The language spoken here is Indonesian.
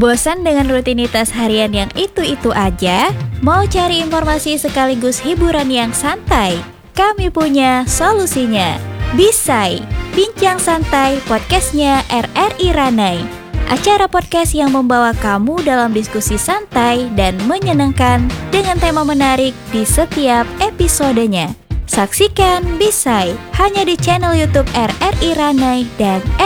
Bosan dengan rutinitas harian yang itu-itu aja? Mau cari informasi sekaligus hiburan yang santai? Kami punya solusinya. Bisai, Bincang Santai podcastnya RRI Ranai. Acara podcast yang membawa kamu dalam diskusi santai dan menyenangkan dengan tema menarik di setiap episodenya. Saksikan Bisai hanya di channel YouTube RRI Ranai dan